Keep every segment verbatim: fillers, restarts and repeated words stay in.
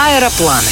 Аэропланы.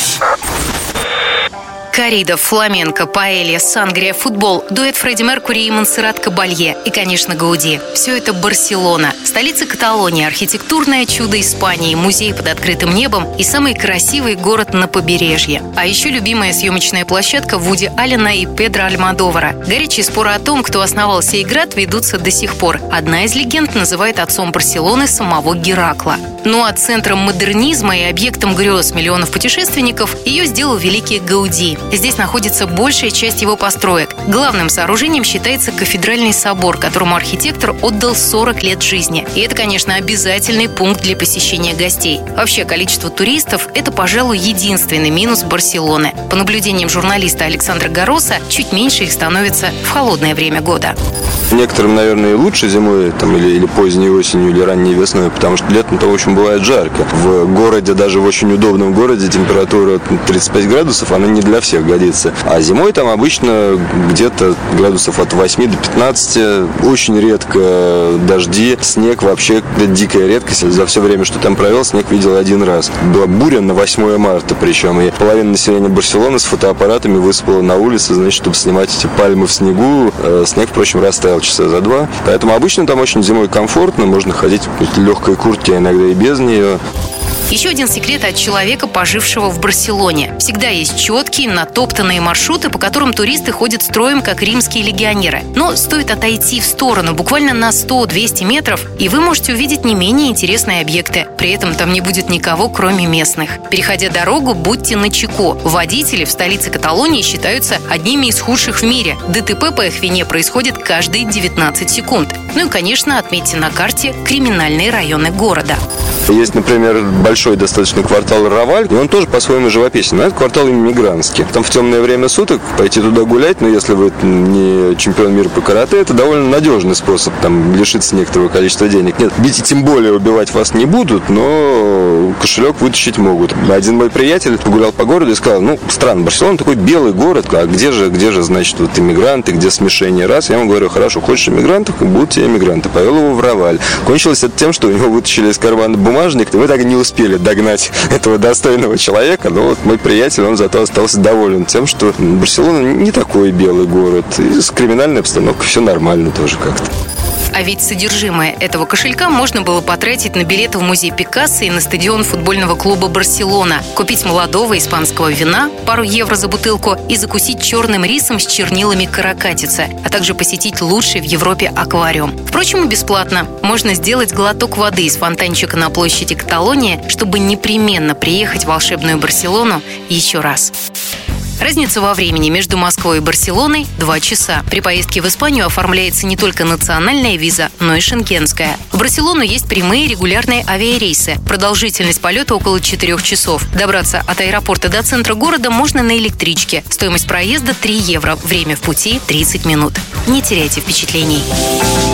Коррида, фламенко, паэлья, сангрия, футбол, дуэт Фредди Меркьюри и Монсеррат Кабалье и, конечно, Гауди. Все это Барселона, столица Каталонии, архитектурное чудо Испании, музей под открытым небом и самый красивый город на побережье. А еще любимая съемочная площадка Вуди Аллена и Педро Альмодовара. Горячие споры о том, кто основал сей град, ведутся до сих пор. Одна из легенд называет отцом Барселоны самого Геракла. Ну а центром модернизма и объектом грез миллионов путешественников ее сделал великий Гауди. Здесь находится большая часть его построек. Главным сооружением считается кафедральный собор, которому архитектор отдал сорок лет жизни. И это, конечно, обязательный пункт для посещения гостей. Вообще, количество туристов – это, пожалуй, единственный минус Барселоны. По наблюдениям журналиста Александра Гароса, чуть меньше их становится в холодное время года. Некоторым, наверное, лучше зимой там, или, или поздней осенью, или ранней весной, потому что летом-то, в общем, бывает жарко. В городе, даже в очень удобном городе, температура тридцать пять градусов, она не для всех годится. А зимой там обычно где-то градусов от восьми до пятнадцати, очень редко дожди, снег вообще дикая редкость. За все время, что там провел, снег видел один раз. Была буря на восьмое марта причем, и половина населения Барселоны с фотоаппаратами высыпала на улице, значит, чтобы снимать эти пальмы в снегу. Снег, впрочем, растаял часа за два. Поэтому обычно там очень зимой комфортно, можно ходить в легкой куртке, а иногда и без нее. Еще один секрет от человека, пожившего в Барселоне. Всегда есть четкие, натоптанные маршруты, по которым туристы ходят строем, как римские легионеры. Но стоит отойти в сторону буквально на сто-двести метров, и вы можете увидеть не менее интересные объекты. При этом там не будет никого, кроме местных. Переходя дорогу, будьте начеку. Водители в столице Каталонии считаются одними из худших в мире. ДТП по их вине происходит каждые девятнадцать секунд. Ну и, конечно, отметьте на карте криминальные районы города. Есть, например, большой достаточно квартал Раваль, и он тоже по-своему живописен. Но это квартал иммигрантский. Там в темное время суток пойти туда гулять, но если вы не чемпион мира по карате, это довольно надежный способ там лишиться некоторого количества денег. Нет, бить и тем более убивать вас не будут, но кошелек вытащить могут. Один мой приятель погулял по городу и сказал: ну, странно, Барселона такой белый город, а где же, где же, значит, вот иммигранты, где смешение рас? Я ему говорю: хорошо, хочешь иммигрантов, будут тебе иммигранты. Повел его в Раваль. Кончилось это тем, что у него вытащили из кармана бумажник, и мы так и не успели догнать этого достойного человека. Но вот мой приятель, он зато остался доволен тем, что Барселона не такой белый город, и с криминальной обстановкой все нормально тоже как-то. А ведь содержимое этого кошелька можно было потратить на билеты в музей Пикассо и на стадион футбольного клуба «Барселона», купить молодого испанского вина, пару евро за бутылку, и закусить черным рисом с чернилами каракатицы, а также посетить лучший в Европе аквариум. Впрочем, бесплатно. Можно сделать глоток воды из фонтанчика на площади Каталонии, чтобы непременно приехать в волшебную Барселону еще раз. Разница во времени между Москвой и Барселоной – два часа. При поездке в Испанию оформляется не только национальная виза, но и шенгенская. В Барселону есть прямые регулярные авиарейсы. Продолжительность полета около четырех часов. Добраться от аэропорта до центра города можно на электричке. Стоимость проезда – три евро. Время в пути – тридцать минут. Не теряйте впечатлений.